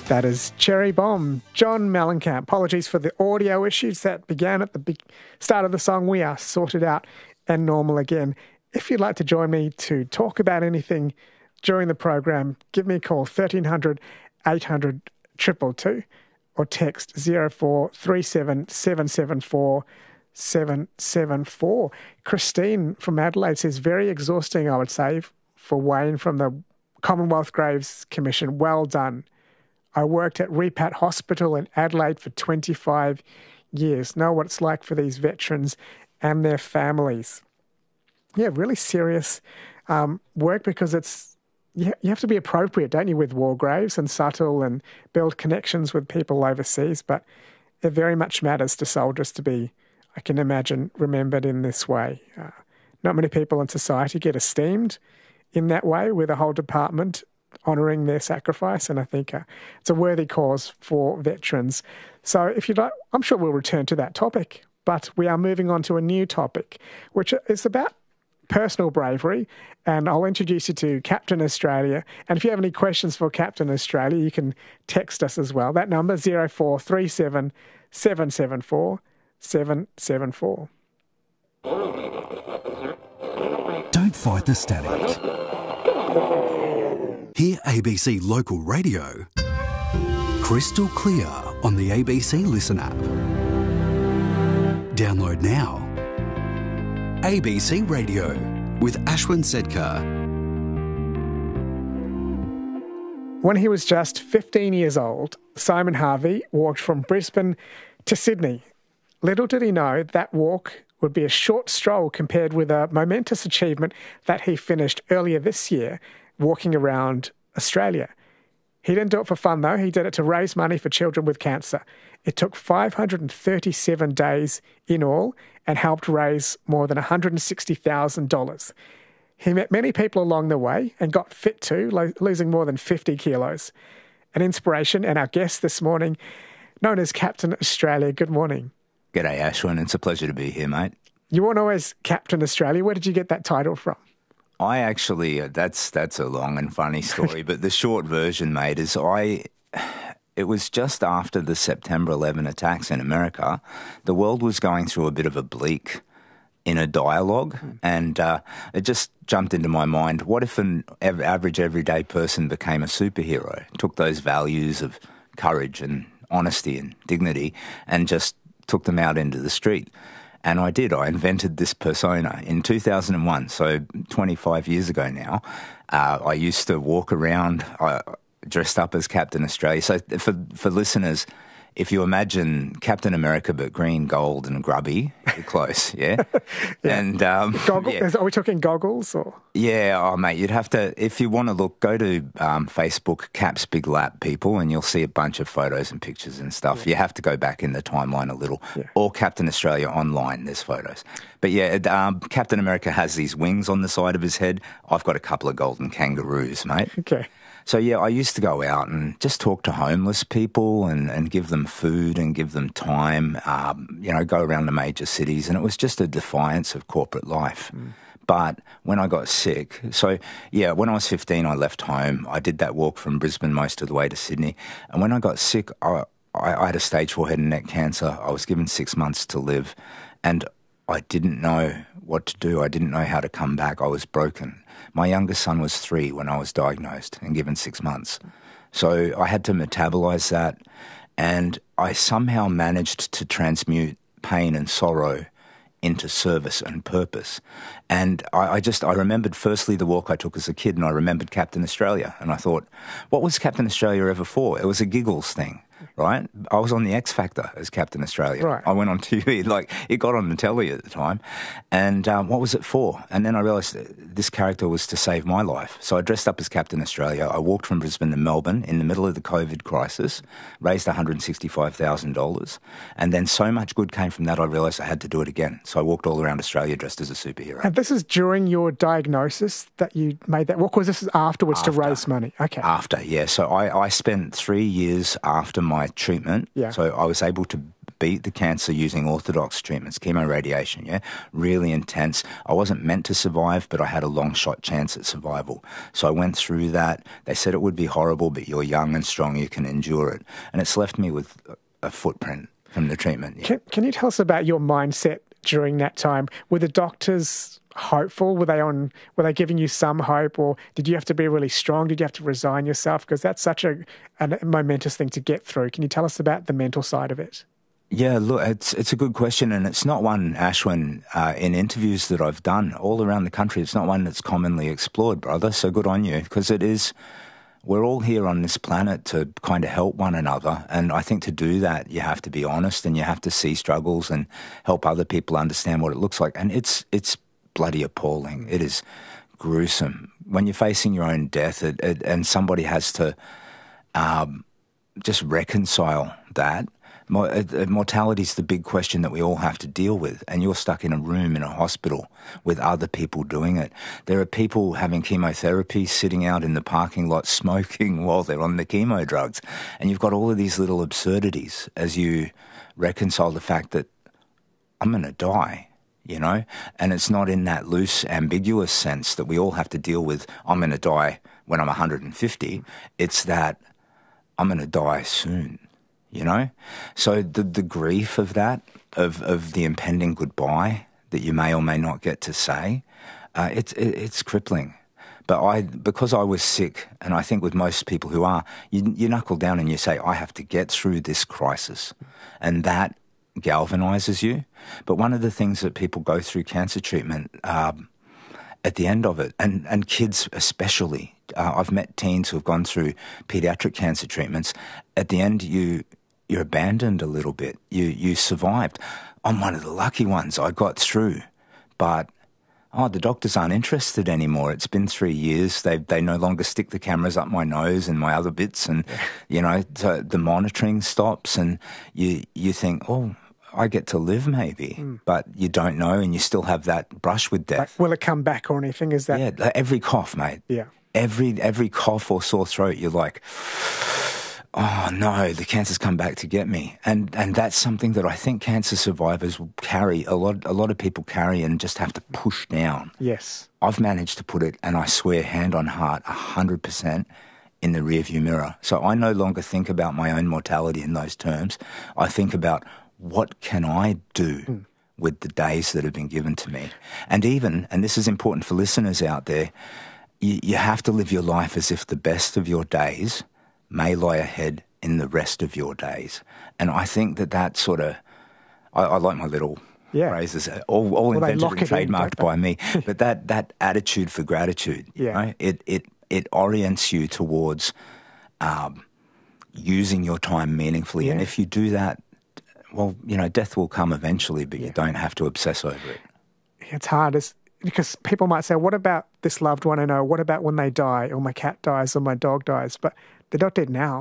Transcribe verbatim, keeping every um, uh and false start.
That is Cherry Bomb, John Mellencamp. Apologies for the audio issues that began at the big start of the song. We are sorted out and normal again. If you'd like to join me to talk about anything during the program, give me a call, thirteen hundred, eight hundred, two two two, or text zero four three seven, seven seven four, seven seven four. Christine from Adelaide says, very exhausting, I would say, for Wayne from the Commonwealth Graves Commission. Well done. I worked at Repat Hospital in Adelaide for twenty-five years. Know what it's like for these veterans and their families. Yeah, really serious um, work, because it's you, you have to be appropriate, don't you, with war graves, and subtle and build connections with people overseas. But it very much matters to soldiers to be, I can imagine, remembered in this way. Uh, not many people in society get esteemed in that way, with a whole department honouring their sacrifice, and I think uh, it's a worthy cause for veterans. So if you'd like, I'm sure we'll return to that topic, but we are moving on to a new topic, which is about personal bravery, and I'll introduce you to Captain Australia. And if you have any questions for Captain Australia, you can text us as well. That number, zero four three seven, seven seven four, seven seven four. Don't fight the static. Hear A B C Local Radio crystal clear on the A B C Listen app. Download now. A B C Radio with Ashwin Sedkar. When he was just fifteen years old, Simon Harvey walked from Brisbane to Sydney. Little did he know that walk would be a short stroll compared with a momentous achievement that he finished earlier this year, walking around Australia. He didn't do it for fun, though. He did it to raise money for children with cancer. It took five hundred thirty-seven days in all and helped raise more than one hundred sixty thousand dollars. He met many people along the way and got fit too, lo- losing more than fifty kilos. An inspiration, and our guest this morning, known as Captain Australia. Good morning. G'day, Ashwin. It's a pleasure to be here, mate. You weren't always Captain Australia. Where did you get that title from? I actually, uh, that's that's a long and funny story, but the short version, mate, is I, it was just after the September eleventh attacks in America. The world was going through a bit of a bleak inner dialogue, and uh, it just jumped into my mind, what if an average everyday person became a superhero, took those values of courage and honesty and dignity and just took them out into the street? And I did. I invented this persona in two thousand one, so twenty-five years ago now. Uh, I used to walk around uh, dressed up as Captain Australia. So for for listeners, if you imagine Captain America but green, gold and grubby, you're close, yeah? yeah. And um, Goggles? Yeah. Are we talking goggles? Or? Yeah, oh, mate, you'd have to, if you want to look, go to um, Facebook, Caps Big Lap people, and you'll see a bunch of photos and pictures and stuff. Yeah. You have to go back in the timeline a little. Yeah. Or Captain Australia online, there's photos. But yeah, um, Captain America has these wings on the side of his head. I've got a couple of golden kangaroos, mate. Okay. So, yeah, I used to go out and just talk to homeless people and, and give them food and give them time, um, you know, go around the major cities. And it was just a defiance of corporate life. Mm. But when I got sick, so, yeah, when I was fifteen, I left home. I did that walk from Brisbane most of the way to Sydney. And when I got sick, I, I, I had a stage four head and neck cancer. I was given six months to live. And I didn't know what to do. I didn't know how to come back. I was broken. My youngest son was three when I was diagnosed and given six months. So I had to metabolize that, and I somehow managed to transmute pain and sorrow into service and purpose. And I, I just, I remembered firstly the walk I took as a kid, and I remembered Captain Australia. And I thought, what was Captain Australia ever for? It was a giggles thing. Right? I was on the X Factor as Captain Australia. Right. I went on T V, like, it got on the telly at the time. And um, what was it for? And then I realised this character was to save my life. So I dressed up as Captain Australia. I walked from Brisbane to Melbourne in the middle of the COVID crisis, raised one hundred sixty-five thousand dollars. And then so much good came from that, I realised I had to do it again. So I walked all around Australia dressed as a superhero. And this is during your diagnosis that you made that walk, or was this afterwards after, to raise money? Okay. After, yeah. So I, I spent three years after my treatment. Yeah. So I was able to beat the cancer using orthodox treatments, chemoradiation, yeah? Really intense. I wasn't meant to survive, but I had a long shot chance at survival. So I went through that. They said it would be horrible, but you're young and strong, you can endure it. And it's left me with a footprint from the treatment. Yeah. Can, can you tell us about your mindset during that time? Were the doctors hopeful? Were they on? Were they giving you some hope, or did you have to be really strong? Did you have to resign yourself? Because that's such a, a momentous thing to get through. Can you tell us about the mental side of it? Yeah, look, it's it's a good question, and it's not one, Ashwin, uh, in interviews that I've done all around the country, it's not one that's commonly explored, brother. So good on you, because it is. We're all here on this planet to kind of help one another, and I think to do that, you have to be honest, and you have to see struggles and help other people understand what it looks like. And it's it's bloody appalling. It is gruesome. When you're facing your own death, it, it, and somebody has to um, just reconcile that. Mortality is the big question that we all have to deal with, and you're stuck in a room in a hospital with other people doing it. There are people having chemotherapy, sitting out in the parking lot smoking while they're on the chemo drugs, and you've got all of these little absurdities as you reconcile the fact that I'm going to die, you know, and it's not in that loose, ambiguous sense that we all have to deal with, I'm going to die when I'm one hundred fifty. It's that I'm going to die soon. You know, so the the grief of that, of of the impending goodbye that you may or may not get to say, uh, it's it, it's crippling. But I, because I was sick, and I think with most people who are, you, you knuckle down and you say, I have to get through this crisis, and that galvanizes you. But one of the things that people go through cancer treatment um, at the end of it, and and kids especially, uh, I've met teens who have gone through pediatric cancer treatments. At the end, you. You're abandoned a little bit. You you survived. I'm one of the lucky ones. I got through. But, oh, the doctors aren't interested anymore. It's been three years. They they no longer stick the cameras up my nose and my other bits. And, you know, so the monitoring stops. And you, you think, oh, I get to live maybe. Mm. But you don't know, and you still have that brush with death. Like, will it come back or anything? Is that... Yeah, every cough, mate. Yeah. Every, every cough or sore throat, you're like... oh no, the cancer's come back to get me. And and that's something that I think cancer survivors will carry, a lot a lot of people carry and just have to push down. Yes. I've managed to put it, and I swear, hand on heart, one hundred percent in the rearview mirror. So I no longer think about my own mortality in those terms. I think about, what can I do mm. with the days that have been given to me? And even, and this is important for listeners out there, you, you have to live your life as if the best of your days may lie ahead in the rest of your days. And I think that that sort of, I, I like my little yeah. phrases, all, all well, invented and trademarked in, by me, but that, that attitude for gratitude, yeah. you know, it, it, it orients you towards um, using your time meaningfully. Yeah. And if you do that, well, you know, death will come eventually, but yeah. you don't have to obsess over it. It's hard, it's, because people might say, what about this loved one I know? What about when they die, or my cat dies, or my dog dies? But they're not dead now.